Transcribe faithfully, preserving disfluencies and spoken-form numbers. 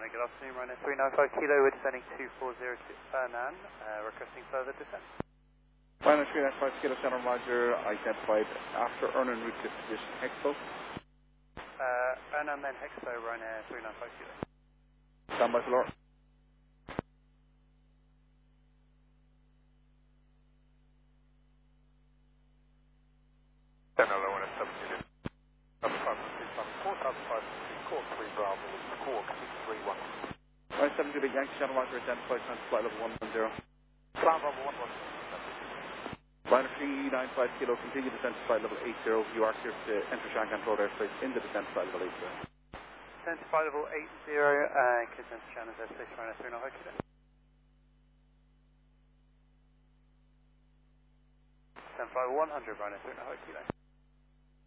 China, good afternoon, Ryanair three nine five Kilo, we're descending two four zero to Ernan, uh, requesting further descent. Ryanair three nine five Kilo, Center Roger, identified after Ernan route disposition Hexpo. Uh, Ernan then Hexpo, Ryanair three nine five Kilo. Stand by, Flor. ten hello, one seventeen. four thousand five hundred, Cork three Bravo, Cork six three one. Ryanair seven two big Yankee, Center Roger, identified transfer flight level one one zero. Bravo one one. Ryanair three nine five Kilo, continue descent to flight level eight zero. You are clear to enter Shanghai Road airspace in the descent to flight level eight zero. Descent to flight level eight zero, uh, clear to enter China's airspace, Ryanair three nine five Kilo. Descent flight one hundred, Ryanair three nine five Kilo.